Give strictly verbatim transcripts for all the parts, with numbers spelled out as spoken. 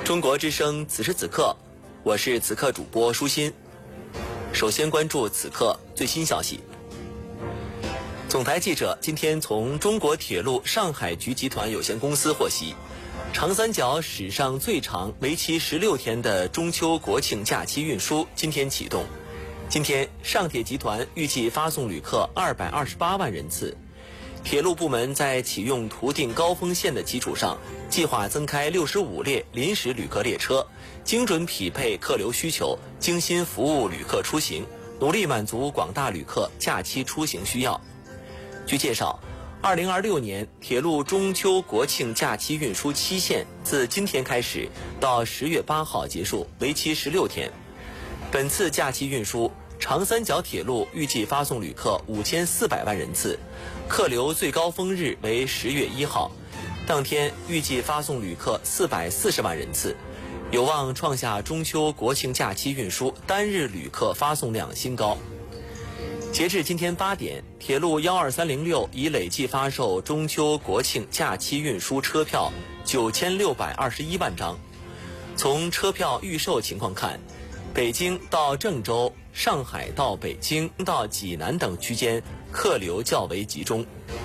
中国之声，此时此刻，我是此刻主播舒心。首先关注此刻最新消息。总台记者今天从中国铁路上海局集团有限公司获悉，长三角史上最长、为期十六天的中秋国庆假期运输今天启动。今天，上铁集团预计发送旅客二百二十八万人次。铁路部门在启用图定高峰线的基础上，计划增开六十五列临时旅客列车，精准匹配客流需求，精心服务旅客出行，努力满足广大旅客假期出行需要。据介绍，二零二六年铁路中秋国庆假期运输期限自今天开始到十月八号结束，为期十六天。本次假期运输，长三角铁路预计发送旅客五千四百万人次，客流最高峰日为十月一号，当天预计发送旅客四百四十万人次，有望创下中秋国庆假期运输单日旅客发送量新高。截至今天八点，铁路一二三零六已累计发售中秋国庆假期运输车票九千六百二十一万张。从车票预售情况看，北京到郑州、上海到北京到济南等区间客流较为集中。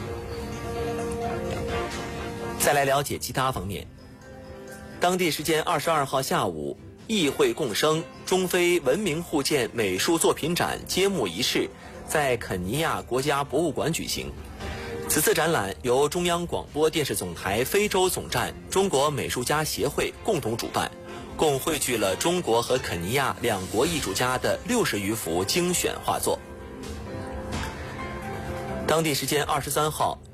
再来了解其他方面。当地时间二十二号下午，议会共生中非文明互鉴美术作品展揭幕仪式在肯尼亚国家博物馆举行。此次展览由中央广播电视总台非洲总站中国美术家协会共同主办，共汇聚了中国和肯尼亚两国艺术家的六十余幅精选画作。当地时间二十三号，